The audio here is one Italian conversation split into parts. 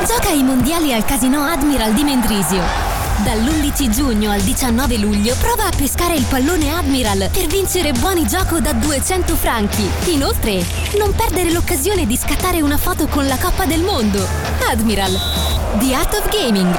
Gioca ai mondiali al Casino Admiral di Mendrisio. Dall'11 giugno al 19 luglio prova a pescare il pallone Admiral per vincere buoni gioco da 200 franchi. Inoltre, non perdere l'occasione di scattare una foto con la Coppa del Mondo. Admiral, The Art of Gaming.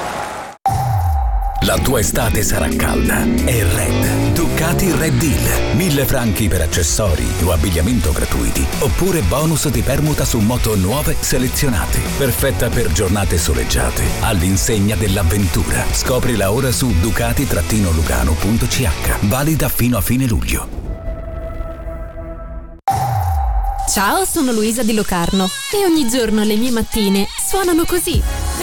La tua estate sarà calda e Red. Ducati Red Deal. 1.000 franchi per accessori o abbigliamento gratuiti. Oppure bonus di permuta su moto nuove selezionate. Perfetta per giornate soleggiate. All'insegna dell'avventura. Scoprila ora su ducati-lugano.ch. Valida fino a fine luglio. Ciao, sono Luisa Di Locarno e ogni giorno le mie mattine suonano così.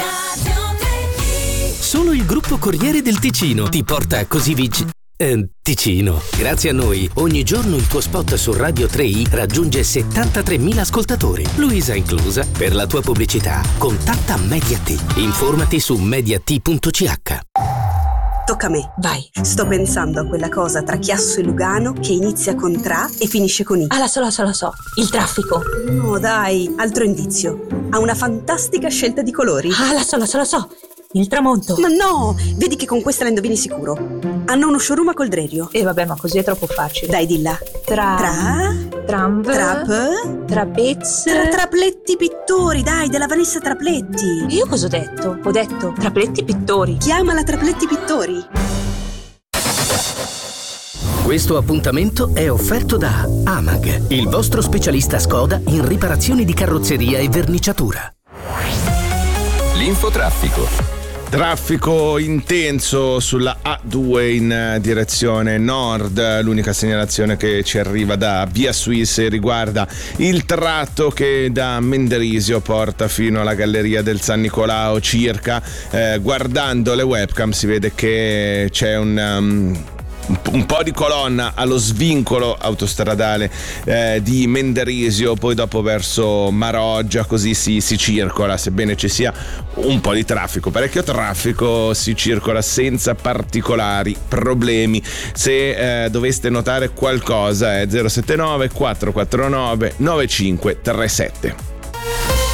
Solo il gruppo Corriere del Ticino ti porta così Ticino. Grazie a noi, ogni giorno il tuo spot su Radio 3i raggiunge 73.000 ascoltatori, Luisa inclusa. Per la tua pubblicità, contatta Mediat. Informati su mediat.ch. Tocca a me, vai. Sto pensando a quella cosa tra Chiasso e Lugano che inizia con tra e finisce con i. Ah, la so. Il traffico. No, dai, altro indizio. Ha una fantastica scelta di colori. Ah, la so. Il tramonto. Ma no, vedi che con questa la indovini sicuro. Hanno uno showroom a Coldrerio. Vabbè, ma così è troppo facile. Dai, dilla. Trapletti pittori, dai, della Vanessa Trapletti. Io cosa ho detto? Ho detto Trapletti pittori. Chiamala Trapletti pittori. Questo appuntamento è offerto da Amag, il vostro specialista Skoda in riparazioni di carrozzeria e verniciatura. L'infotraffico. Traffico intenso sulla A2 in direzione nord, l'unica segnalazione che ci arriva da Via Suisse riguarda il tratto che da Menderisio porta fino alla galleria del San Nicolao circa. Guardando le webcam si vede che c'è un po' di colonna allo svincolo autostradale di Menderisio, poi dopo verso Maroggia, così si circola, sebbene ci sia un po' di traffico, parecchio traffico, si circola senza particolari problemi. Se doveste notare qualcosa è 079 449 9537.